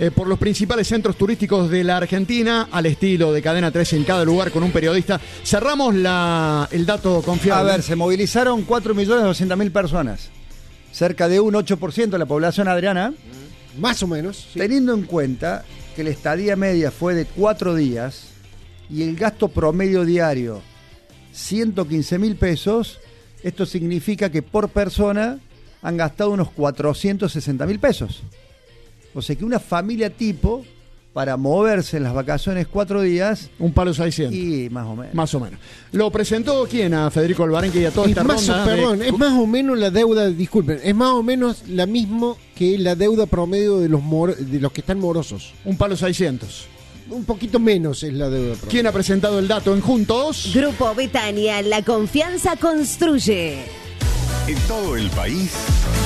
por los principales centros turísticos de la Argentina, al estilo de Cadena 3 en cada lugar con un periodista. Cerramos el dato confiable. A ver, se movilizaron 4.200.000 personas. Cerca de un 8% de la población, Adriana. Más o menos. Sí. Teniendo en cuenta que la estadía media fue de 4 días y el gasto promedio diario 115.000 pesos, esto significa que por persona han gastado unos 460.000 pesos. O sea que una familia tipo, para moverse en las vacaciones 4 días... Un palo 600. Y más o menos. Más o menos. ¿Lo presentó quién? A Federico Alvarenque y a toda esta ronda. Perdón, es más o menos la deuda, disculpen, es más o menos la misma que la deuda promedio de los que están morosos. Un palo 600. Un poquito menos es la deuda promedio. ¿Quién ha presentado el dato en Juntos? Grupo Betania, la confianza construye. En todo el país,